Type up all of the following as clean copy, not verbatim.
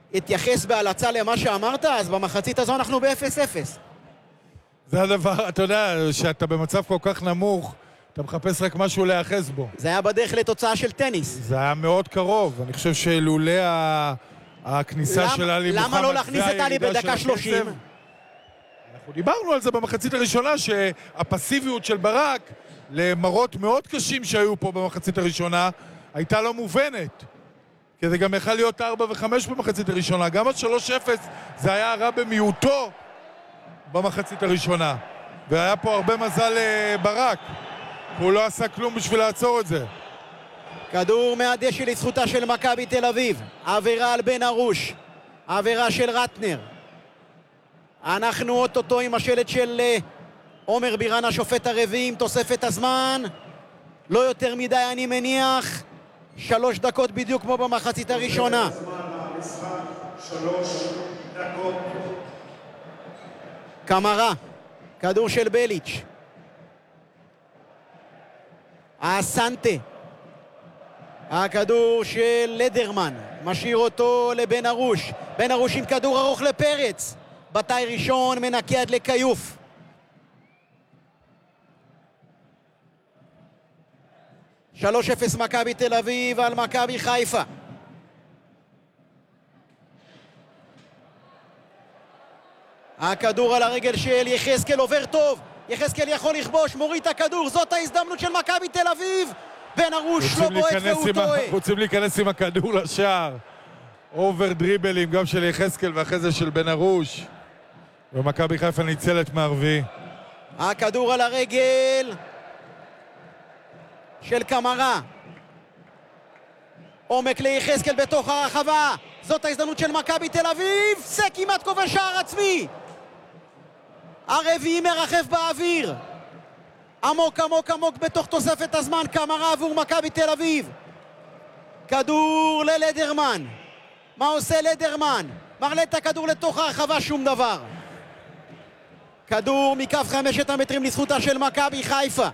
אתייחס בהלצה למה שאמרת, אז במחצית הזו אנחנו ב-0-0. זה הדבר, אתה יודע, שאתה במצב כל כך נמוך, אתה מחפש רק משהו להיאחז בו. זה היה בדרך לתוצאה של טניס. זה היה מאוד קרוב. אני חושב שלולא הכניסה של עלי מוחמד... למה לא להכניס את עלי בדקה 30? אנחנו דיברנו על זה במחצית הראשונה, שהפסיביות של ברק למראות מאוד קשים שהיו פה במחצית הראשונה, הייתה לא מובנת. כי זה גם יכול להיות 4 ו-5 במחצית הראשונה. גם ה-3-0 זה היה רע במיעוטו במחצית הראשונה. והיה פה הרבה מזל לברק. הוא לא עשה כלום בשביל לעצור את זה. כדור מהדשא לזכותה של מכבי תל אביב. עבירה על בן ארוש. עבירה של רטנר. אנחנו אוטוטו עם השלט של עומר בירן, השופט הרביעי, עם תוספת הזמן. לא יותר מדי אני מניח. 3 דקות בדיוק כמו במחצית הראשונה. 3 דקות. קמרה. כדור של בליץ'. הסנטה. הכדור של לדרמן. משאיר אותו לבן ארוש. בן ארוש עם כדור ארוך לפרץ. בתאי ראשון מנקה עד לקיוף. שלוש 0 מכבי תל אביב על מכבי חיפה. הכדור על הרגל של יחזקאל עובר טוב. יחזקאל יכול לכבוש, מוריד את הכדור. זאת ההזדמנות של מכבי תל אביב. בן ארוש לא בועט והוא טועה. רוצים להיכנס עם הכדור לשער. אובר דריבלים גם של יחזקאל ואחרי זה של בן ארוש. ומכבי חיפה ניצלת מהרביעי. הכדור על הרגל של קמרה. עומק ליחזקאל בתוך הרחבה. זאת ההזדמנות של מכבי תל אביב. זה כמעט כובש שער עצמי. הרביעי מרחף באוויר. עמוק עמוק עמוק בתוך תוספת הזמן. קמרה עבור מכבי תל אביב. כדור ללדרמן. מה עושה לדרמן? מרלה את הכדור לתוך הרחבה, שום דבר. כדור מקו 5 המטרים לזכותה של מכבי חיפה.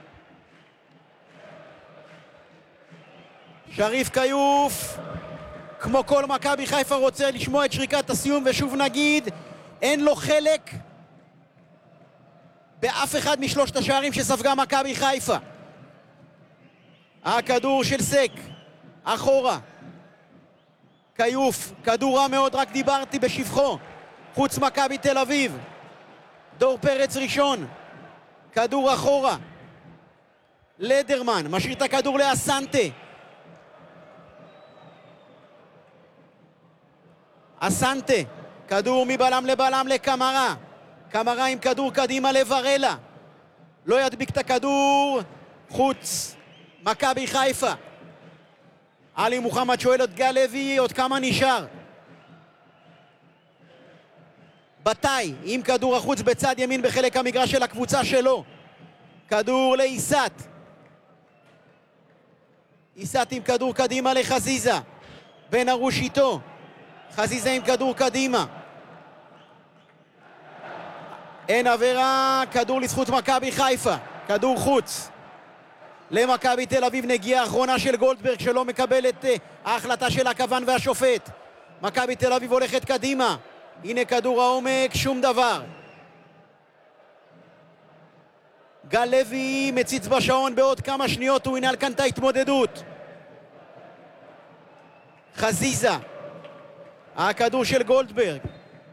שריף קיוף, כמו כל מכבי חיפה, רוצה לשמוע את שריקת הסיום, ושוב נגיד, אין לו חלק באף אחד משלושת השערים שספגה מכבי חיפה. הכדור של סק, אחורה. קיוף, כדור רע מאוד, רק דיברתי בשבחו. חוץ מכבי תל אביב. דור פרץ ראשון. כדור אחורה. לדרמן, משאיר את הכדור לאסנטה. אסנטה, כדור מבלם לבלם לקמרה. קמרה עם כדור קדימה לברלה. לא ידביק את הכדור. חוץ מכבי חיפה. עלי מוחמד שואל את גל לוי, עוד כמה נשאר? בתאי, עם כדור החוץ בצד ימין בחלק המגרש של הקבוצה שלו. כדור לאיסת. איסת עם כדור קדימה לחזיזה. בן ארוש איתו. חזיזה עם כדור קדימה. אין עבירה, כדור לזכות מכבי חיפה. כדור חוץ. למכבי תל אביב, נגיעה האחרונה של גולדברג שלא מקבל את ההחלטה של הכוון והשופט. מכבי תל אביב הולכת קדימה. הנה כדור העומק, שום דבר. גל לוי מציץ בשעון, בעוד כמה שניות הוא ינהל כאן את ההתמודדות. חזיזה. הכדור של גולדברג.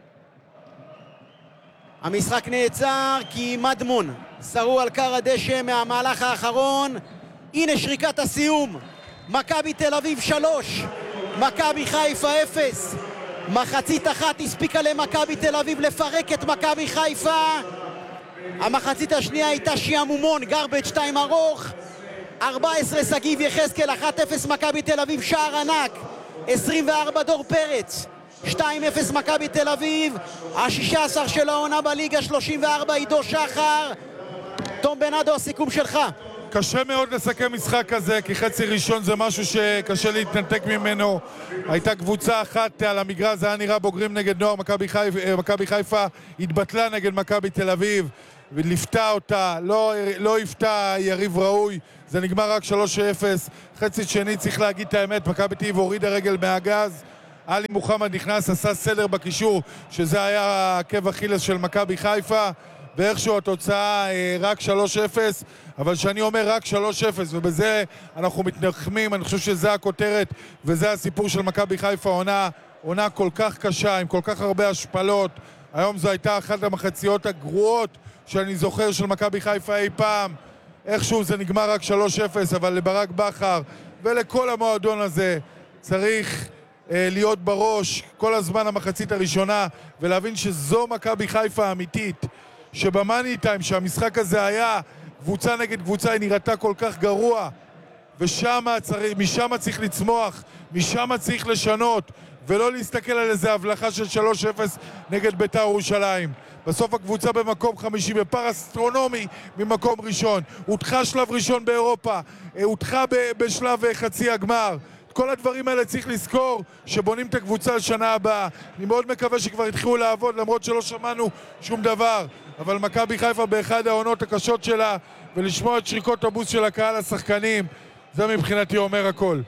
המשחק נעצר כי מדמון שרו על קר הדשא מהמהלך האחרון. הנה שריקת הסיום. מכבי תל אביב 3, מכבי חיפה 0. מחצית אחת הספיקה למכבי תל אביב לפרק את מכבי חיפה. המחצית השנייה הייתה שיעמומון, גרבג' 2 ארוך. 14 סגיב יחזקאל, 1-0 מכבי תל אביב, שער ענק. 24 דור פרץ. 2-0 מכבי תל אביב, ה-16 של העונה בליגה, 34 עידו שחר. תום בנאדו, הסיכום שלך. קשה מאוד לסכם משחק כזה, כי חצי ראשון זה משהו שקשה להתנתק ממנו. הייתה קבוצה אחת על המגרש, זה היה נראה בוגרים נגד נוער. מכבי חיפה התבטלה נגד מכבי תל אביב וליפתה אותה, לא הפתה יריב ראוי. זה נגמר רק 3-0. חצי שני, צריך להגיד את האמת, מכבי תל אביב הורידה רגל מהגז. עלי מוחמד נכנס, עשה סדר בקישור, שזה היה עקב אכילס של מכבי חיפה, ואיכשהו התוצאה רק 3-0, אבל שאני אומר רק 3-0, ובזה אנחנו מתנחמים. אני חושב שזה הכותרת, וזה הסיפור של מכבי חיפה, עונה כל כך קשה, עם כל כך הרבה השפלות. היום זו הייתה אחת המחציות הגרועות שאני זוכר של מכבי חיפה אי פעם. איכשהו זה נגמר רק 3-0, אבל לברק בכר ולכל המועדון הזה צריך להיות בראש כל הזמן המחצית הראשונה, ולהבין שזו מכבי חיפה האמיתית, שבמאני טיים, שהמשחק הזה היה קבוצה נגד קבוצה, היא נראתה כל כך גרוע, משם צריך לצמוח, משם צריך לשנות, ולא להסתכל על איזה הבלחה של 3-0 נגד בית"ר ירושלים. בסוף הקבוצה במקום 50, בפער אסטרונומי ממקום ראשון. הודחה שלב ראשון באירופה, הודחה בשלב חצי הגמר. כל הדברים האלה צריך לזכור שבונים את הקבוצה לשנה הבאה. אני מאוד מקווה שכבר התחילו לעבוד, למרות שלא שמענו שום דבר. אבל מכבי חיפה באחד העונות הקשות שלה, ולשמוע את שריקות הבוס של הקהל השחקנים, זה מבחינתי אומר הכל.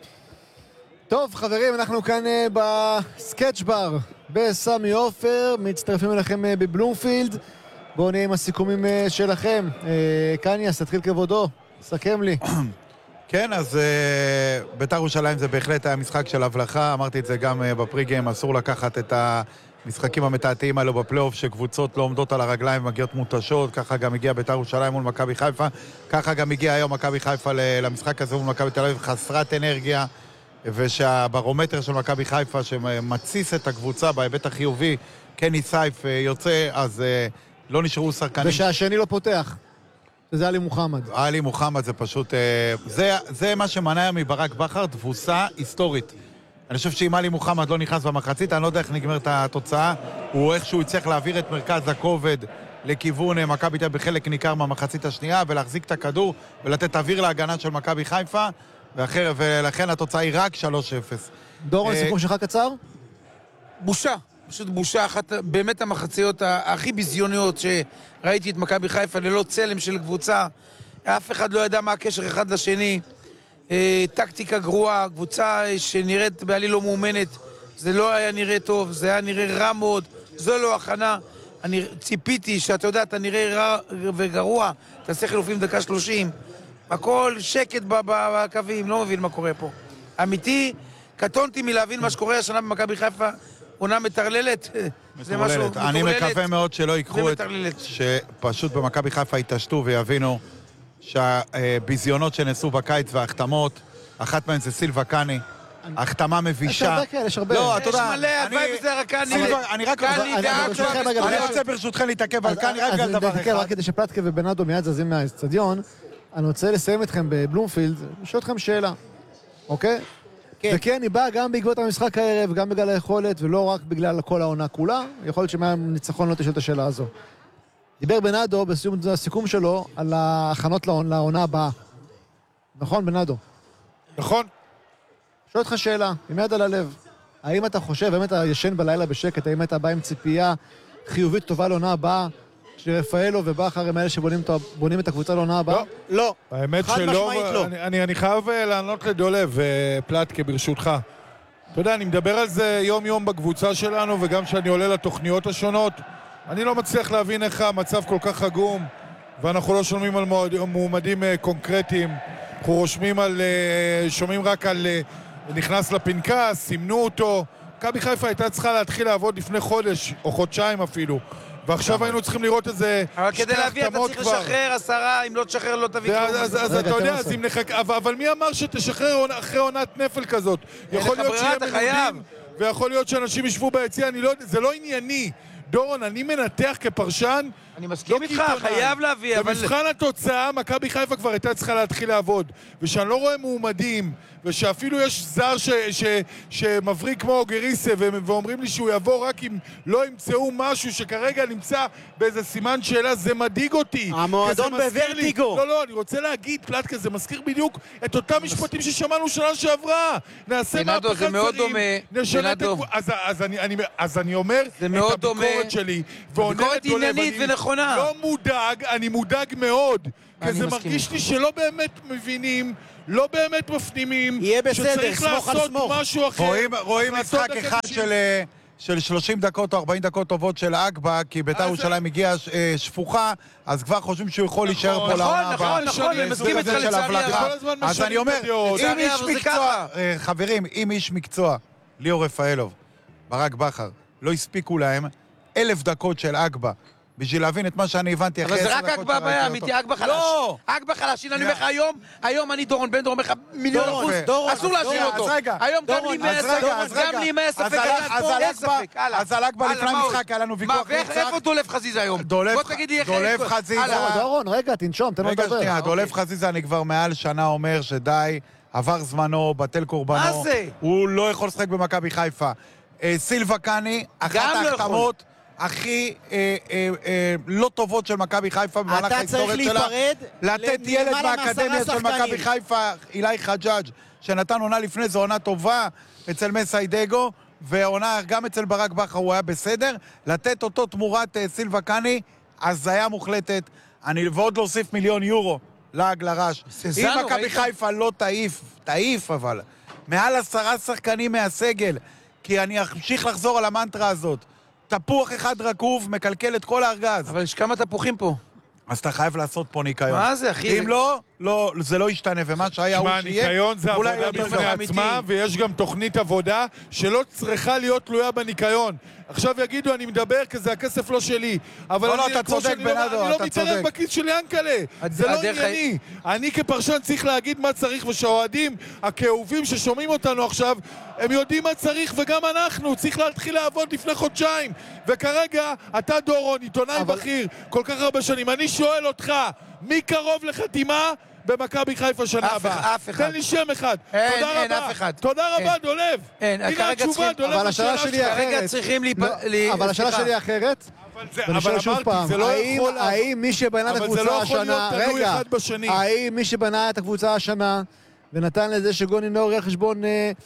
טוב חברים, אנחנו כאן בסקאץ' בר בסמי עופר, מצטרפים אליכם בבלומפילד. בואו נהיה עם הסיכומים שלכם. קניאס, תתחיל כבודו, סכם לי. כן, אז בית"ר ירושלים זה בהחלט היה משחק של הבלחה, אמרתי את זה גם בפריגיים, אסור לקחת את המשחקים המתעתעים האלו בפלייאוף, שקבוצות לא עומדות על הרגליים ומגיעות מוטשות. ככה גם הגיע בית"ר ירושלים מול מכבי חיפה, ככה גם הגיע היום מכבי חיפה למשחק הזה מול מכבי תל אביב, חסרת אנרגיה, ושהברומטר של מכבי חיפה שמציס את הקבוצה בהיבט החיובי, קני סייף יוצא, אז לא נשארו שחקנים. ושהשני לא פותח, שזה עלי מוחמד. עלי מוחמד זה פשוט, זה מה שמנע מברק בכר, תבוסה היסטורית. אני חושב שאם עלי מוחמד לא נכנס במחצית, אני לא יודע איך נגמרת התוצאה, הוא איכשהו יצטרך להעביר את מרכז הכובד לכיוון מכבי תל אביב בחלק ניכר מהמחצית השנייה, ולהחזיק את הכדור ולתת אוויר להגנה של מכבי חיפה, ולכן התוצאה היא רק 3-0. דורון, סיכום שלך קצר? בושה, פשוט בושה. אחת באמת המחציות הכי ביזיוניות שראיתי את מכבי חיפה, ללא צלם של קבוצה, אף אחד לא ידע מה הקשר אחד לשני, טקטיקה גרועה, קבוצה שנראית בעליל לא מאומנת, זה לא היה נראה טוב, זה היה נראה רע מאוד, זו לא הכנה. אני ציפיתי שאתה יודע, אתה נראה רע וגרוע, תעשה חילופים דקה 30, הכל שקט בקווים, לא מבין מה קורה פה. אמיתי, קטונתי מלהבין מה שקורה השנה במכבי חיפה, עונה מטרללת. זה משהו מטורללת. אני מקווה מאוד שלא ייקחו את... שפשוט במכבי חיפה יתעשתו ויבינו שהביזיונות שנעשו בקיץ וההחתמות, אחת מהן זה סילבה קאני, החתמה מבישה. יש הרבה. לא, אתה יודע, יש מלא, הלוואי וזה רק קאני. אני רוצה ברשותכם להתעכב על קאני רק על דבר אחד. רק כדי שפלטקה ובנאדו מיד זזים מהאצטדיון, אני רוצה לסיים אתכם בבלומפילד, לשאול אתכם שאלה, אוקיי? וכן, היא באה גם בעקבות המשחק הערב, גם בגלל היכולת, ולא רק בגלל כל העונה כולה. יכול להיות שמהניצחון לא תשאל את השאלה הזו. דיבר בנאדו בסיום הסיכום שלו על ההכנות לעונה הבאה. נכון, בנאדו? נכון. שואל אותך שאלה, עם יד על הלב. האם אתה חושב, האם אתה ישן בלילה בשקט, האם אתה בא עם ציפייה חיובית טובה לעונה הבאה, שרפאלו ובכר הם אלה שבונים את הקבוצה לעונה הבאה? לא. האמת חד שלא, משמעית לא. אני חייב לענות לדולב, פלטקה ברשותך. אתה יודע, אני מדבר על זה יום יום בקבוצה שלנו, וגם כשאני עולה לתוכניות השונות, אני לא מצליח להבין איך המצב כל כך עגום, ואנחנו לא שומעים על מועמדים קונקרטיים, אנחנו שומעים רק על נכנס לפנקס, סימנו אותו. מכבי חיפה הייתה צריכה להתחיל לעבוד לפני חודש, או חודשיים אפילו, ועכשיו היינו צריכים לראות איזה אבל כדי להביא אתה צריך לשחרר 10, אם לא תשחרר לא תביא כלום. אז אתה יודע, אבל מי אמר שתשחרר אחרי עונת נפל כזאת? יכול להיות שיהיה מנודים, ויכול להיות שאנשים ישבו ביציע, אני לא יודע, זה לא ענייני. דורון, אני מנתח כפרשן, אני מסכים איתך, חייב להביא, אבל... במבחן התוצאה, מכבי חיפה כבר הייתה צריכה להתחיל לעבוד, ושאני לא רואה מועמדים, ושאפילו יש זר שמבריק כמו גריסה, ואומרים לי שהוא יבוא רק אם לא ימצאו משהו שכרגע נמצא באיזה סימן שאלה, זה מדאיג אותי. המועדון בוורטיגו. לא, אני רוצה להגיד, פלטקה, זה מזכיר בדיוק את אותם משפטים ששמענו שנה שעברה. נעשה מהפכת זה מאוד דומה. אז אני אומר, זה מאוד דומה לביקורת שלי, ועונה ביקורת לדולב, עניינית ונכונה. לא מודאג, אני מודאג מאוד. אני כי זה מסכים. מרגיש לי שלא באמת מבינים, לא באמת מפנימים, יהיה בסדר, שצריך סמוך על לעשות סמוך. משהו אחר. רואים החלטות משחק אחד החדשים. של 30 דקות או 40 דקות טובות של אגבה, כי בית"ר ירושלים הגיעה שפוכה, אז כבר חושבים שהוא יכול להישאר פה לעונה הבאה. נכון, אני מסכים איתך של לצערי הבלחה. הרב. כל הזמן אז משנים אני אומר, את הדעות. אם לצערי איש הרב זה מקצוע, ככה. חברים, אם איש מקצוע, ליאור רפאלוב, ברק בכר, לא הספיקו להם 1,000 דקות של אגבה, בשביל להבין את מה שאני הבנתי אחרי 10 אבל דקות. זה רק אגבה הבעיה, אמיתי, אגבה חלש. לא! אגבה חלש, הנה אני אומר לך היום אני דורון בן דורון, אומר לך מיליון דורון, אחוז, דורון, אסור להשאיר דורון, אותו. אז רגע, היום גם דורון, לי אז ספק, רגע, גם לי היה ספק, אז על אגבה לפני המשחק היה לנו ויכוח מוצלח. איפה דולב חזיזה היום? בוא תגיד לי איך... דולב חזיזה. דורון, רגע, תנשום, תן לו רגע לדבר. שנייה, דולב חזיזה אני כבר מעל שנה אומר שדי, עבר זמנו, בטל קורבנו. מה זה? הוא לא יכול לשחק במכבי חיפה. סילבה קאני, אחת גם לא ההחתמות הכי לא טובות של מכבי חיפה במהלך אתה ההיסטוריה צריך שלה. להיפרד לתת ילד למעלה באקדמיה מ10 של מכבי שחקנים. חיפה, אילי חג'אג', שנתן עונה לפני, זו עונה טובה אצל מסיידגו, ועונה גם אצל ברק בכר הוא היה בסדר. לתת אותו תמורת סילבה קאני, הזיה מוחלטת. ועוד להוסיף 1,000,000 יורו. לעג לרש. אם מכבי חיפה לא תעיף אבל, מעל 10 שחקנים מהסגל, כי אני אמשיך לחזור על המנטרה הזאת. תפוח אחד רקוב, מקלקל את כל הארגז. אבל יש כמה תפוחים פה. אז אתה חייב לעשות פה ניקיון. מה זה, אחי? אם לא, זה לא ישתנה, ומה שהיה הוא שמע, שיהיה... ניקיון זה אולי עבודה יותר בפני טוב. עצמה, ויש גם תוכנית עבודה שלא צריכה להיות תלויה בניקיון. עכשיו יגידו, אני מדבר כי זה הכסף לא שלי. אבל לא, אני, אתה כמו צודק, שאני לא- בנאדו, אני לא אתה מתערב צודק. בכיס של ינקלה. זה לא הדרך ענייני. אני כפרשן צריך להגיד מה צריך, ושהאוהדים הכאובים ששומעים אותנו עכשיו, הם יודעים מה צריך, וגם אנחנו. צריך להתחיל לעבוד לפני חודשיים. וכרגע, אתה דורון, עיתונאי בכיר, כל כך הרבה שנים. אני שואל אותך, מי קרוב לחתימה במכבי חיפה שנה הבאה? אף אחד. תן לי שם אחד. אין, תודה אין, רבה. אף אחד. תודה רבה, אין. דולב. אין, הנה כרגע התשובה, צריכים- דולב. אבל השאלה שלי היא כרגע אחרת. צריכים אבל השאלה שלי היא אחרת. ואני אבל שואל שוב אמרתי, פעם, זה לא יכול... האם מי שבנה את אבל זה הקבוצה לא יכול השנה, להיות תלוי רגע, אחד בשני. האם מי שבנה את הקבוצה השנה ונתן לזה שגוני נאור יהיה חשבון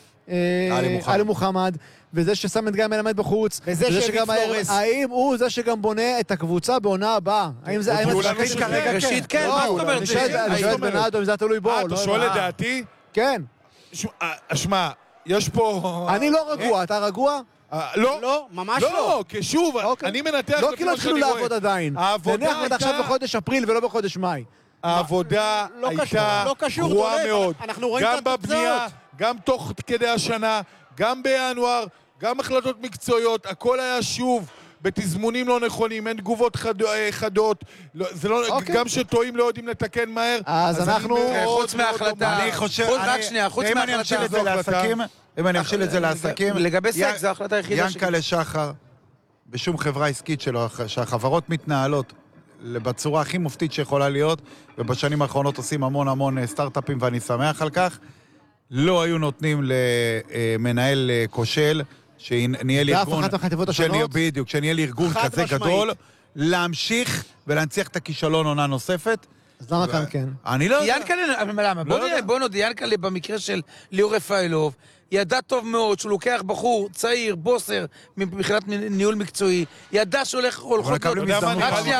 עלי מוחמד, וזה ששם את גיא מלמד בחוץ, וזה שהביא פלורס. האם הוא זה שגם בונה את הקבוצה בעונה הבאה? האם זה... האם כולנו זה- שכרגע כן. ראשית, כן, לא, מה זאת אומרת? אני שואל בנאדו אם זה היה תלוי בו. אתה שואל את דעתי? כן. שמע, יש פה... אני לא רגוע, אתה רגוע? לא. לא, ממש לא, לא. כי שוב, אוקיי. אני מנתח לא לפי כי לא מה התחילו שאני רואה. לעבוד עדיין. העבודה נניח הייתה... עכשיו בחודש אפריל ולא בחודש מאי. העבודה לא קשור, הייתה לא קשור, גרועה דולב, מאוד. אנחנו רואים גם את התוצאות. בבנייה, גם תוך כדי השנה, גם בינואר, גם החלטות מקצועיות, הכל היה שוב בתזמונים לא נכונים, אין תגובות חדות, זה לא, אוקיי. גם שטועים לא יודעים לתקן מהר. אז אנחנו- אני מאוד חוץ מההחלטה. אני חושב... רק שנייה, חוץ אם אני אמשיל את זה מההחלטה. לעסקים, אם אני אמשיל את זה לעסקים... לגבי סק, זו ההחלטה היחידה ינקלה שחר, בשום חברה עסקית שלו, שהחברות מתנהלות בצורה הכי מופתית שיכולה להיות, ובשנים האחרונות עושים המון סטארט-אפים, ואני שמח על כך, לא היו נותנים למנהל כושל, שניהל באף ארגון... אחת מהחטיבות השונות? בדיוק, שניהל ארגון חד כזה משמעית. גדול, להמשיך ולהנציח את הכישלון עונה נוספת. אז למה כאן כן? אני לא יודע. ינקלה, למה? יודע. בוא נודה, ינקלה במקרה של ליאור רפאלוב, ידע טוב מאוד שהוא לוקח בחור צעיר, בוסר, מבחינת ניהול מקצועי, ידע שהולך... מקבלים הזדמנות. רק שנייה,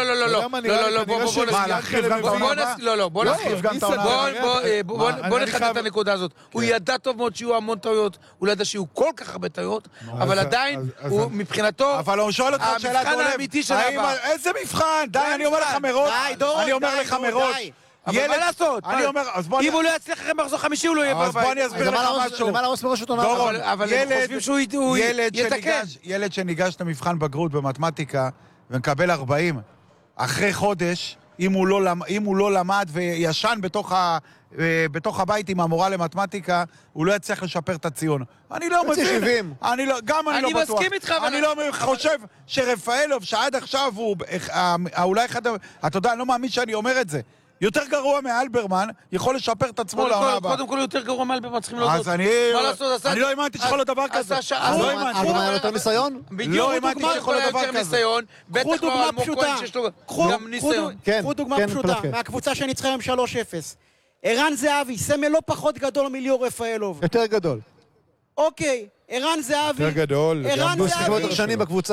בוא להחליף גם את העונה. בוא נחדד את הנקודה הזאת. הוא ידע טוב מאוד שיהיו המון טעויות, הוא לא ידע שיהיו כל כך הרבה טעויות, אבל עדיין, הוא מבחינתו, אבל הוא שואל אותך שאלה המבחן דולב. האמיתי של הבא. איזה מבחן? די, אני אומר לך מראש. די, דורון, אני אומר די, לך דורון, מראש. די. אבל מה לעשות? אני אומר, אז בוא... אם הוא לא יצליח אחרי מחזור חמישי, הוא לא יהיה אז בוא אני אסביר לך משהו. למה להרוס מראש אותו נער? דורון, אבל הם חושבים שהוא יתקן. ילד שניגש למבחן בגרות במתמטיקה ומקבל 40, אחרי חודש, אם הוא לא למד וישן בתוך הבית עם המורה למתמטיקה, הוא לא יצליח לשפר את הציון. אני לא מבין. 70. אני לא בטוח. מסכים איתך, אבל... אני לא חושב שרפאלוב, שעד עכשיו הוא אולי אחד... אתה יודע, אני לא מאמין שאני אומר את זה. יותר גרוע מאלברמן, יכול לשפר את עצמו לעונה הבאה. קודם כל יותר גרוע מאלברמן, צריכים להודות. אז אני לא האמנתי שיכול להיות דבר כזה. אז מה, היה לו יותר ניסיון? בדיוק, האמנתי שיכול להיות דבר יותר כזה. ניסיון, בטח קחו לא דוגמה אלמוג פשוטה. כהן שיש לו גם ניסיון. כן, קחו דוגמה כן, פשוטה, פלקה. מהקבוצה שניצחה היום 3-0. ערן זהבי, סמל לא פחות גדול מליאור רפאלוב. יותר גדול. אוקיי, ערן זהבי. יותר גדול. ערן הוא שיחק זהבי. יותר שנים בקבוצה.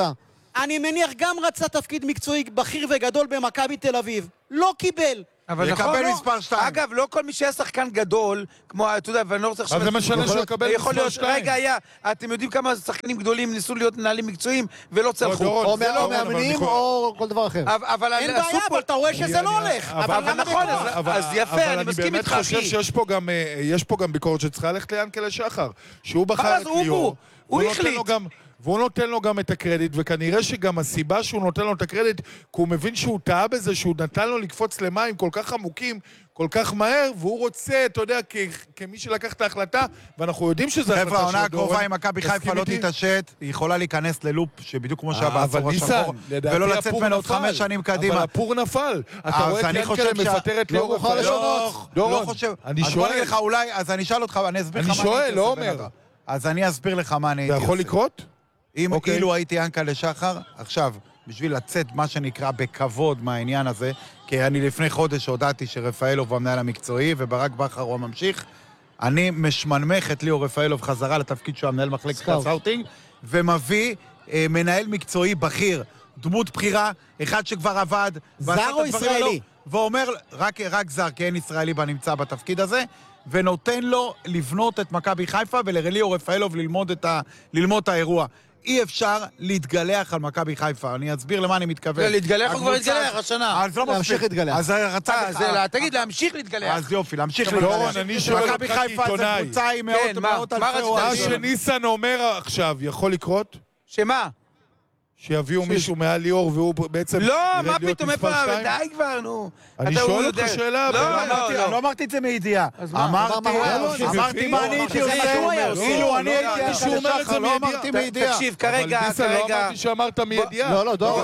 אני מניח גם רצה תפקיד מקצועי בכיר וגדול במכבי תל אביב. לא קיבל. אבל יקבל נכון, מספר 2. אגב, לא כל מי שהיה שחקן גדול, כמו, אתה יודע, ואני לא רוצה עכשיו... אז זה משנה שהוא יקבל יכול מספר להיות, 2. רגע, אתם יודעים כמה שחקנים גדולים ניסו להיות מנהלים מקצועיים ולא צלחו. או מאמנים או כל דבר אחר. אבל אין בעיה, אבל אתה רואה שזה לא הולך. אבל נכון, אז יפה, אני מסכים איתך, אבל אני באמת חושב שיש פה גם ביקורת שצריכה ללכת ליענקל'ה שחר, שהוא בחר את ליאור. הוא החליט. והוא נותן לו גם את הקרדיט, וכנראה שגם הסיבה שהוא נותן לו את הקרדיט, כי הוא מבין שהוא טעה בזה, שהוא נתן לו לקפוץ למים כל כך עמוקים, כל כך מהר, והוא רוצה, אתה יודע, כמי שלקח את ההחלטה, ואנחנו יודעים שזה החלטה של חבר'ה, העונה דורון. הקרובה, אם מכבי חיפה לא תתעשת, היא יכולה להיכנס ללופ שבדיוק כמו שהיה בעשור השחור, ולא לצאת ממנו עוד 5 שנים קדימה. אבל הפור נפל. אתה רואה אז אני חושב ינקל'ה מפטר את ליאור רפאל. לא חושב. אני אז בוא שואל. נגיד לך, אולי, אז אני אשאל אותך, אני אסביר לך מה אני שואל, לא עושה, אומר. אז אני אסביר לך מה אני הייתי זה עושה. יכול לקרות? אם אוקיי. אילו הייתי ינקל'ה שחר, עכשיו, בשביל לצאת מה שנקרא בכבוד מהעניין הזה, כי אני לפני חודש הודעתי שרפאלוב הוא המנהל המקצועי, וברק בכר הוא הממשיך, אני משמנמך את ליאור רפאלוב חזרה לתפקיד שהוא המנהל מחלקת הסאוטינג, ומביא מנהל מקצועי בכיר, דמות בחירה, אחד שכבר עבד. זר או ישראלי? ואומר, רק זר, כי אין ישראלי בנמצא בתפקיד הזה, ונותן לו לבנות את מכבי חיפה ולליאור רפאלוב ללמוד את האירוע. אי אפשר להתגלח על מכבי חיפה. אני אסביר למה אני מתכוון. להתגלח הוא כבר התגלח השנה. אז לא להמשיך להתגלח. אז תגיד, להמשיך להתגלח. אז יופי, להמשיך דורון, להתגלח. אני שואל מכבי אותך חיפה זה כעיתונאי. קבוצה עם כן, מאות מה אלפי רצית מה אוהדים. שניסן אומר עכשיו יכול לקרות? שמה? שיביאו מישהו מעל ליאור והוא בעצם... לא, ירד מה להיות פתאום, מספר איפה? שתיים? די כבר, נו. אני אתה, שואל הוא אותך יודע. שאלה, לא, אבל לא, אני לא אמרתי את זה מידיעה. מה? אמרתי מה אני הייתי עושה. אילו אני הייתי מישהו אומר את זה שחר, לא אמרתי מידיעה. תקשיב, כרגע, אבל ניסן, לא אמרתי שאמרת מידיעה. לא, דורון,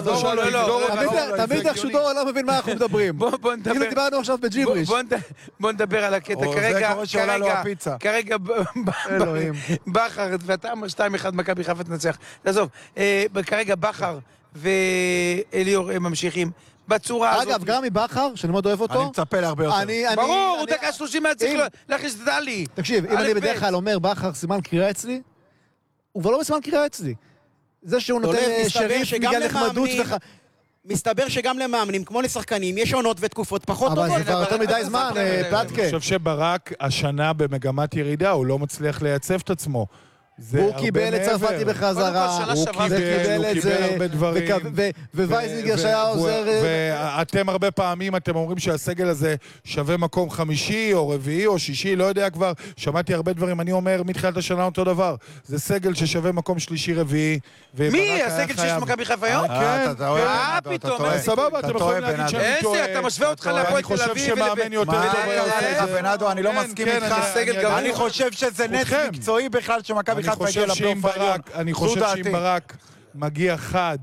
תמיד איכשהו דורון לא מבין מה אנחנו מדברים. בוא נדבר. כאילו דיברנו עכשיו בג'יבריש. בוא נדבר על הקטע. או, זה קורה שעולה לו הפיצה. כרגע אלוהים. בכר, ואתה אמר 2-1 מכבי חיפה תנצח. תעזוב, כרגע בכר ואליאור הם ממשיכים בצורה הזאת. אגב, גם מבכר, שאני מאוד אוהב אותו. אני מצפה להרבה יותר. ברור, הוא דקה 30 היה צריך להכניס את דלי. תקשיב, אם אני בדרך כלל אומר בכר סימן קריאה אצלי, הוא כבר לא בסימן קריאה אצלי. זה שהוא נותן שריף בגלל נחמדות מסתבר שגם למאמנים, כמו לשחקנים, יש עונות ותקופות פחות אבל טובות. זה כבר יותר מדי זמן, פלטקה. אני חושב שברק השנה במגמת ירידה, הוא לא מצליח לייצב את עצמו. הוא קיבל את צרפתי בחזרה, קודם כל, שנה הוא קיבל את זה, הרבה דברים. ווייזניגר שהיה עוזר... ואתם הרבה פעמים, אתם אומרים שהסגל הזה שווה מקום 5 או 4 או 6, לא יודע כבר, שמעתי הרבה דברים, אני אומר מתחילת השנה אותו דבר, זה סגל ששווה מקום 3-4, מי? הסגל שיש מכבי חיפה היום? כן, אתה טועה. פתאום, סבבה, אתם יכולים להגיד שאני טועה. אתה משווה אותך להפועל תל אביב. אני חושב שמאמן יותר מה טוב היה עושה את זה. בנאדו, אני לא מסכים איתך. אני חושב שזה נס מקצועי בכלל שמכבי חיפה הגיע לפלייאוף העליון. אני חושב שאם ברק מגיע חד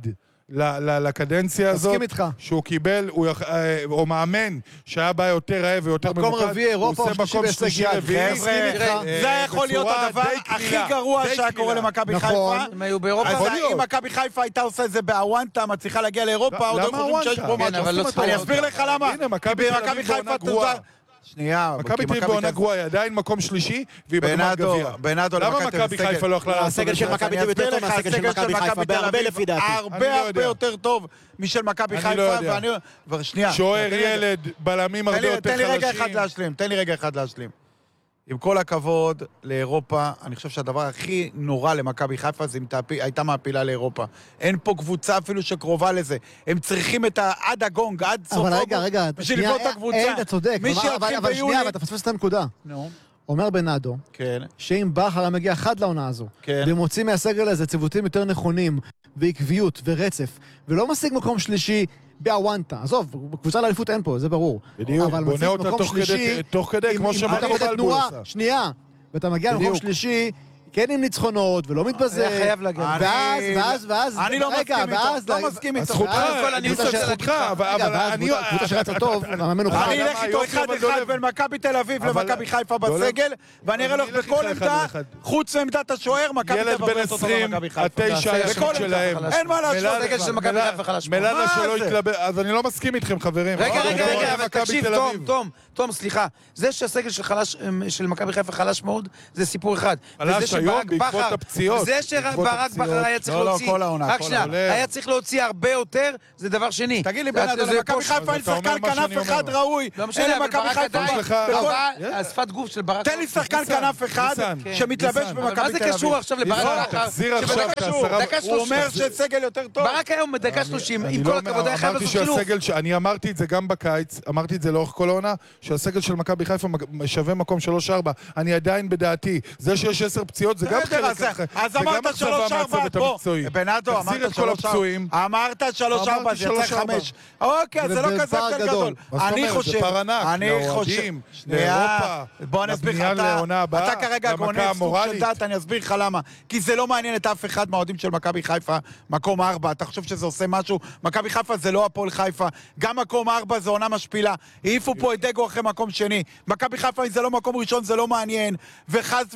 לקדנציה הזאת, מסכים איתך. שהוא קיבל, או מאמן שהיה בא יותר רעב ויותר ממוקד, מקום רביעי, אירופה, הוא עושה מקום שלישי בהישג יד. זה יכול להיות הדבר הכי גרוע שהיה קורה למכבי חיפה. הם היו באירופה. אז אם מכבי חיפה הייתה עושה את זה באוונטה, מצליחה להגיע לאירופה, עוד למה היו חושבים שיש פה כן, אבל לא משהו. אני אסביר לך למה. הנה, מכבי תל אביב בעונה גרועה. שנייה, מכבי תל אביב בעונה גרועה, היא עדיין מקום שלישי, והיא בגמר גביע. למה מכבי חיפה לא יכלה לעשות הסגל את של זה? מכבי תל אביב יותר טוב מהסגל של מכבי חיפה, בהרבה לפי דעתי. הרבה יותר טוב משל מכבי אני לא חיפה, יודע. שנייה. שוער ילד, בלמים הרבה יותר תן לי רגע אחד חלשים. להשלים, תן לי רגע אחד להשלים. עם כל הכבוד לאירופה, אני חושב שהדבר הכי נורא למכבי חיפה זה אם הייתה מעפילה לאירופה. אין פה קבוצה אפילו שקרובה לזה. הם צריכים את עד הגונג, עד סוף אבל אוגוסט, רגע, בשביל לבנות את הקבוצה. אין, אתה צודק. מי שיתחיל אבל ביולי... שנייה, אתה תפספס את הנקודה. נו, אומר בנאדו, כן. שאם בכר היה מגיע חד לעונה הזו, כן. ומוציא מהסגל הזה ציוותים יותר נכונים, ועקביות ורצף, ולא משיג מקום שלישי באוונטה. עזוב, קבוצה לאליפות אין פה, זה ברור. בדיוק, אבל בונה משיג אותה מקום שלישי, תוך כדי, כמו שמרקו בלבול עושה. שנייה, ואתה מגיע למקום בדיוק. שלישי, כן עם ניצחונות, ולא מתבזה. היה חייב להגיע. ואז, אני לא מסכים איתו, לא מסכים איתו. זכותך, ניסן, זכותך, אבל אני... קבוצה שרצה טוב, המאמן הוא חד. אני אלך איתו אחד בין מכבי תל אביב למכבי חיפה בסגל, ואני אראה לך בכל עמדה, חוץ מעמדת השוער, מכבי תל ילד אביב בן 20, ה9 היחיד שלהם. אין מה לעשות. הסגל של מכבי חיפה חלש. מלאנה שלא זה? יתלבא, אז אני לא מסכים איתכם, חברים. רגע, אבל תקשיב, תום, סליחה. זה שהסגל של מכבי חיפה חלש מאוד, זה סיפור אחד. חלש היום, ברק בעקבות בכר. הפציעות. זה שברק בכר היה צריך לא, להוציא, כל העונה, רק כל שנייה, העונה. היה צריך להוציא הרבה יותר, זה דבר שני. תגיד לי, זה- בן אדם, זה למכבי פה- חיפה אין אתה אומר שחקן מה שאני כנף אחד אומר. ראוי. לא אין משנה, אבל למכבי ברק חיפה. עדיין, יש לך- אבל השפת גוף של ברק... תן לי שחקן ניסן, כנף אחד ניסן, שמתלבש ניסן. אבל במכבי תל מה אביב. זה קשור עכשיו לברק לא, בכר? תחזיר עכשיו שבדקה את שלושים- העשרה- דקה הוא אומר 30. שסגל יותר טוב. ברק היום בדקה 30, אני עם לא כל אומר, הכבוד, היה חייב אמרתי לעשות חילוף. שהסגל, אני אמרתי את זה גם בקיץ, אמרתי את זה לאורך כל העונה, שהסגל של מכבי חיפה שווה מקום 3-4. אני עדיין בדעתי. זה שיש 10 פציעות זה גם בסדר, חלק, אז זה גם אמרת אכזבה 3-4, מהצוות בוא. המקצועי. בנאדו, תחזיר אמרת את כל 3-4. הפצועים. אמרת 3-4, זה יצא 3-4. 5. אוקיי, זה לא זה כזה פער הבדל גדול. גדול. מה זאת אני אומרת? חושב... זה פער ענק, אני לאוהדים, חושב... לאירופה, בוא אני אסביר לך, לבנייה לעונה הבאה, אתה כרגע למכה גונב סוג של המורלית. דת, אני אסביר לך למה. כי זה לא מעניין את אף אחד מהאוהדים של מכבי חיפה, מקום 4. אתה חושב שזה עושה משהו? מכבי חיפה זה לא הפועל חיפה. גם מקום 4 זה עונה משפילה. העיפו פה את דגו אחרי מקום שני. מכבי חיפה זה לא מקום ראשון, זה לא מעניין. וחס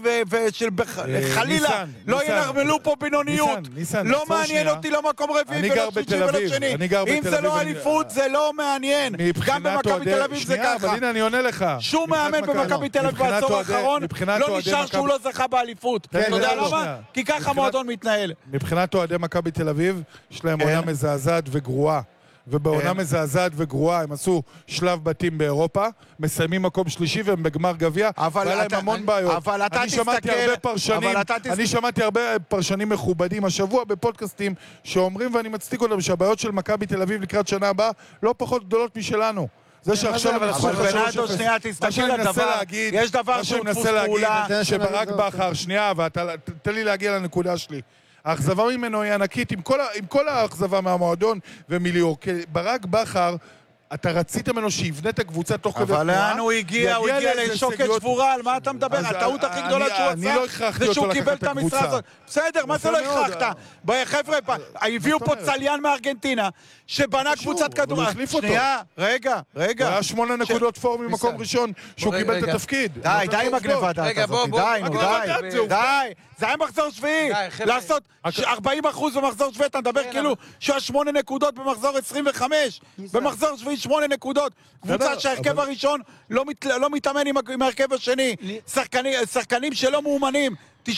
חלילה, ניסן, לא ניסן. ינרמלו פה בינוניות. ניסן, לא עצור מעניין שנייה. אותי לא מקום רביעי אני ולא גר שלישי בתל ולא אביב, שני. אני גר אם בתל זה לא אביב, אליפות, זה לא מעניין. גם מבחינת במכבי אוהדי- תל אביב זה שנייה, ככה. אבל הנה אני עונה לך. שום מבחינת מאמן במכבי תל אביב מבחינת בעשור אוהדי- האחרון מבחינת לא אוהדי נשאר מכבי- שהוא לא זכה באליפות. כן, אתה יודע רגע, למה? שנייה. כי ככה מבחינת- המועדון מתנהל. מבחינת אוהדי מכבי תל אביב, יש להם עונה מזעזעת וגרועה. ובעונה מזעזעת וגרועה הם עשו שלב בתים באירופה, מסיימים מקום שלישי והם בגמר גביע, והיה להם המון בעיות. אבל אתה אני שמעתי תסתכל- הרבה פרשנים, אבל אתה תסתכל- אני שמעתי הרבה פרשנים מכובדים השבוע בפודקאסטים שאומרים, ואני מצדיק אותם, שהבעיות של מכבי תל אביב לקראת שנה הבאה לא פחות גדולות משלנו. זה שעכשיו אבל הם ניצחו אבל את בנאדו, 3-0. שנייה, מה תסתכל שאני על מנסה דבר. להגיד, יש דבר מה שהוא שאני דפוס מנסה להגיד, פעולה. שברק בכר, שנייה, תן לי להגיע לנקודה שלי. האכזבה ממנו היא ענקית, עם כל האכזבה מהמועדון ומליאור. כי ברק בכר, אתה רצית ממנו שיבנה את הקבוצה תוך כדי תנועה. אבל לאן הוא הגיע? הוא הגיע לאיזה לשוקת הישגיות. שבורה, על מה אתה מדבר? אז הטעות הכי אני- גדולה שהוא אני לא עשה, הכרחתי זה אותו שהוא לקחת קיבל את את המשרה הקבוצה. הזאת. בסדר, מה זה יפה לא מאוד. הכרחת? חבר'ה, הביאו פה אומרת? צליין מארגנטינה, שבנה קשור, קבוצת אבל הוא כדורגל. החליף אותו. שנייה, רגע. הוא היה 8 נקודות פור ממקום ניסן. ראשון שהוא רגע, קיבל את רגע. התפקיד. די, די עם הגניבה דעת רגע, הזאת. בוא, די, מה נו, גניבת די. דעת? זהו. די. זה היה מחזור שביעי. די, חבר'ה. לעשות 40% במחזור שביעי, אתה מדבר כן, כאילו שהיה 8 נקודות במחזור 25. במחזור שביעי 8 נקודות. קבוצה שההרכב הראשון לא מתאמן עם ההרכב השני. שחקנים שלא מאומנים.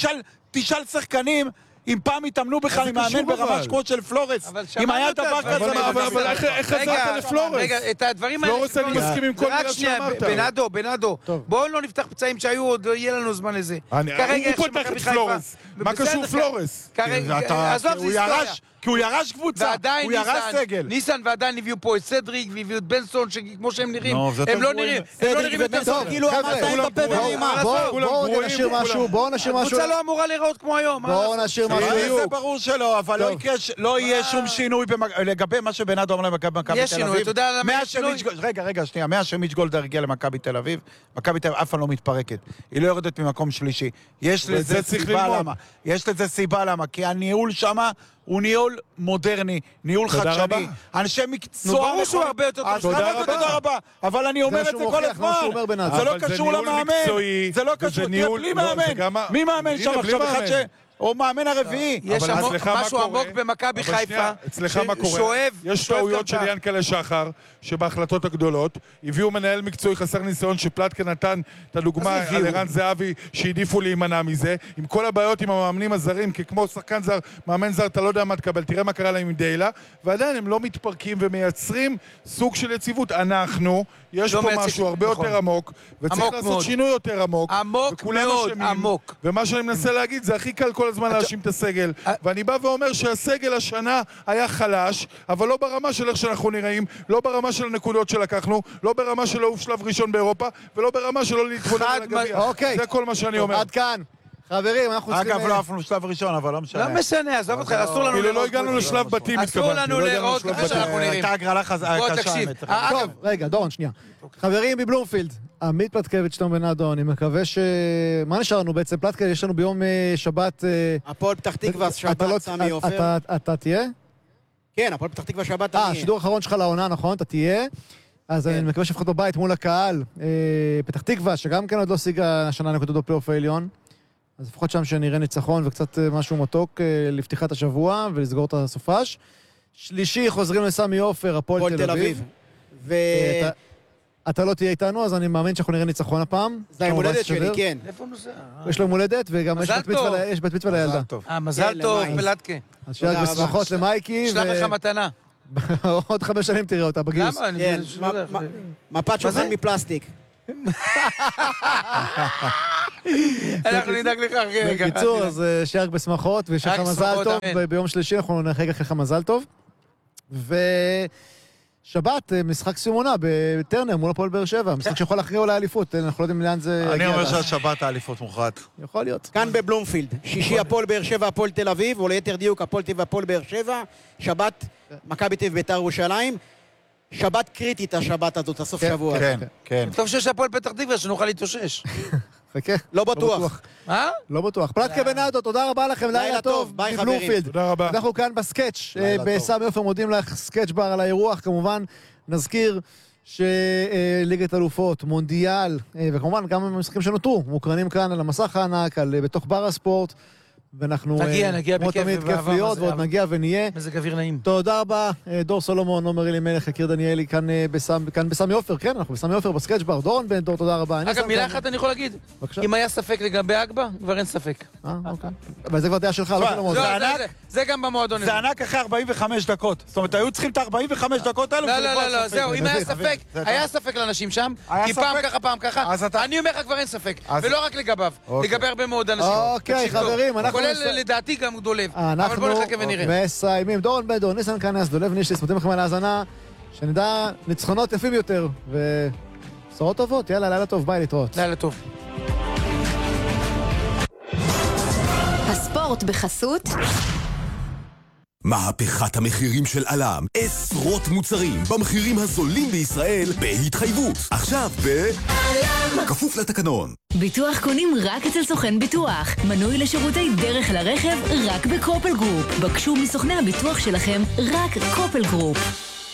תשאל שחקנים אם פעם התאמנו בכלל עם מאמן ברמה שכונות של פלורס. אבל אם שמענו היה את דבר הדברים. כזה... אבל איך רגע, עזרת לפלורס? רגע, את הדברים האלה... פלורס, אני מסכים עם כל רק מילה שנייה, שאמרת. בנאדו, בואו לא נפתח פצעים שהיו, עוד יהיה לנו זמן לזה. הוא כרגע פותח שמכבי את חיפה- פלורס. מה בסדר, קשור פלורס? כרגע, עזוב, זה היסטוריה. כי הוא ירש קבוצה, ועדיין הוא ירש סגל. ניסן ועדיין הביאו פה את סדריק והביאו את בנסון, שכמו שהם נראים, נו, זה הם יותר לא גרועים. נראים, הם לא סדריק נראים יותר ובנסון, טוב. כאילו חבר'ה, אמרת עם בפה ונעימה. בואו גרועים, נשאיר כולם. משהו, בואו נשאיר משהו. הקבוצה לא אמורה להיראות כמו היום. בואו נשאיר משהו. זה ברור שלא, אבל לא יהיה שום שינוי לגבי מה שבנאדו אמר למכבי תל אביב. יש שינוי, אתה יודע למה יש שינוי? רגע, שנייה, מאז שמיץ' גולדהר הגיע למכבי תל אביב, מכבי תל אביב אף פעם לא מתפרקת. היא לא יורדת ממקום שלישי. יש לזה צריך סיבה ללמוד. למה. יש לזה סיבה למה, כי הניהול שמה הוא ניהול מודרני, ניהול תודה חדשני. רבה. אנשי מקצוע... ברור שהוא הרבה יותר טוב. אז תודה למה זה רבה. תודה רבה? אבל אני אומר את זה שהוא כל מוכיח, מה הזמן. שהוא אומר בנאדו. זה לא אבל זה קשור ניהול למאמן. מקצועי, זה לא וזה קשור, תהיה ניהול- בלי לא, זה מאמן. גם מי מאמן הנה, שם בלי עכשיו? אחד מאמן. או מאמן הרביעי. יש אבל אצלך מה משהו קורה? עמוק במכבי אבל חיפה, שנייה, אצלך מה קורה? שואב, יש שואב טעויות של קרקע. ינקלה שחר, שבהחלטות הגדולות, הביאו מנהל מקצועי חסר ניסיון, שפלטקה נתן את הדוגמה מה זה על הביאו? ערן זהבי, שהעדיפו להימנע מזה, עם כל הבעיות עם המאמנים הזרים, כי כמו שחקן זר, מאמן זר, אתה לא יודע מה תקבל, תראה מה קרה להם עם דיילה, ועדיין הם לא מתפרקים ומייצרים סוג של יציבות. אנחנו, יש לא פה מייצג- משהו הרבה נכון. יותר עמוק, וצריך עמוק לעשות מאוד. שינוי יותר עמוק. עמוק וכולם מאוד, אשמים. עמוק. ומה שאני מנסה להגיד, זה הכי קל כל הזמן להאשים את הסגל. ואני בא ואומר שהסגל השנה היה חלש, אבל לא ברמה של איך שאנחנו נראים, לא ברמה של הנקודות שלקחנו, לא ברמה של לעוף שלב ראשון באירופה, ולא ברמה של לא להתמודד על הגביע. אוקיי. זה כל מה שאני אומר. עד כאן. חברים, אנחנו צריכים... אגב, לא עפנו שלב ראשון, אבל לא משנה. לא משנה, עזוב אותך, אסור לנו כאילו לא לראות. הגענו לשלב בתים, אסור התכוונתי. לנו לא הגענו לראות לשלב ככה בתים. שאנחנו נראים. הייתה הגרלה בוא קשה, תקשיב. האמת. טוב, רגע, דורון, שנייה. חברים מבלומפילד, עמית פלטקביץ', תום בנאדו, אני מקווה ש... מה נשאר לנו בעצם? פלטקה, יש לנו ביום שבת... הפועל פתח תקווה, אתה לא- שבת, סמי עופר. אתה תהיה? כן, הפועל פתח תקווה, שבת, אני... השידור האחרון שלך לעונה, נכון? אתה תהיה. אז אני מקווה שלפחות בבית מול הקהל, פתח תקווה, שגם כן עוד לא השיגה השנה נקודות בפלייאוף העליון. אז לפחות שם שנראה ניצחון וקצת משהו מתוק לפתיחת השבוע ולסגור את הסופש. שלישי, חוזרים לסמי עופר, הפועל תל אביב. אתה לא תהיה איתנו, אז אני מאמין שאנחנו נראה ניצחון הפעם. זה היום הולדת שלי, כן. איפה נוסע? יש לו יום הולדת, וגם מזל טוב. יש בת מצווה לילדה. מזל טוב, למאי. פלטקה. אז שיהיה תודה רבה. בשמחות למייקי. שלח לך מתנה. עוד 5 שנים תראה אותה בגיוס. למה? אני כן, לא יודע. מפת שולחן מפלסטיק. אנחנו נדאג לך אחרי. בקיצור, אז שיהיה רק בשמחות, ושיהיה לך רק מזל שמחות, טוב. אמן. ביום שלישי אנחנו נחג לך מזל טוב. ושבת, משחק סיום עונה בטרנר מול הפועל באר שבע. משחק שיכול להכריע אולי אליפות, אנחנו לא יודעים לאן זה אני יגיע. אומר שהשבת האליפות מוכרעת. יכול להיות. כאן בבלומפילד. שישי הפועל באר שבע, הפועל תל אביב, או ליתר דיוק הפועל תל אביב והפועל באר שבע. שבת, מכבי תל אביב בית"ר ירושלים. שבת קריטית השבת הזאת, הסוף שבוע. כן, כן. טוב שיש הפועל פתח תקווה, שנוכל להתאושש. חכה. לא בטוח. מה? לא בטוח. פלטקה בנאדו, תודה רבה לכם, לילה טוב. ביי, חברים. מבלומפילד. תודה רבה. אנחנו כאן בסקץ', לילה בסמי עופר מודים לך סקץ' בר על האירוח, כמובן נזכיר שליגת אלופות, מונדיאל, וכמובן גם המשחקים שנותרו, מוקרנים כאן על המסך הענק, בתוך בר הספורט, ואנחנו נגיע כמו בכיף תמיד ובאהבה, כיף להיות, מה זה, ועוד נגיע ונהיה. מזג אוויר נעים. תודה רבה, דור סולומון, עומר אלימלך, יקיר דניאלי, כאן בסמי עופר, כן, אנחנו בסמי עופר בסקץ' בר, דורון בן דור, תודה רבה. אגב, מילה אחת אני יכול להגיד. בבקשה. אם היה ספק לגבי אגבה, כבר אין ספק. אוקיי. אבל זה כבר דעה שלך, לא של המועדון. זה גם במועדון. זה ענק אחרי 45 דקות. זאת אומרת, היו צריכים את 45 דקות האלו. לא, זהו, אם היה ספק, היה ספק לאנשים שם, כי פעם ככה, אני אומר לך כבר אין ספק, ולא רק לגביו, לגבי הרבה מאוד אנשים. אוקיי, תקשיב טוב. חברים, אנחנו כולל לדעתי גם דולב. אבל אנחנו בוא נחכה ונראה. מסיימים. דורון בן דור, ניסן כנס, דולב נישליס, מודים לכם על ההאזנה, שנדע ניצחונות יפים יותר, ובשורות טובות, יאללה, לילה טוב, ביי, להתראות. לילה טוב. הספורט בחסות מהפכת המחירים של עלם, עשרות מוצרים במחירים הזולים בישראל בהתחייבות. עכשיו בעלם, כפוף לתקנון. ביטוח קונים רק אצל סוכן ביטוח. מנוי לשירותי דרך לרכב רק בקופל גרופ. בקשו מסוכני הביטוח שלכם רק קופל גרופ.